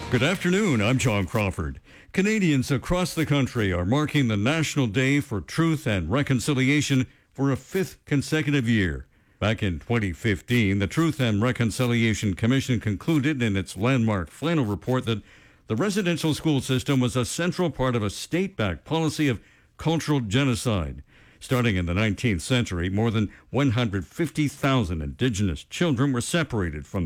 Good afternoon. I'm John Crawford. Canadians across the country are marking the National Day for Truth and Reconciliation for a fifth consecutive year. Back in 2015, the Truth and Reconciliation Commission concluded in its landmark Flannel report that the residential school system was a central part of a state-backed policy of cultural genocide. Starting in the 19th century, more than 150,000 Indigenous children were separated from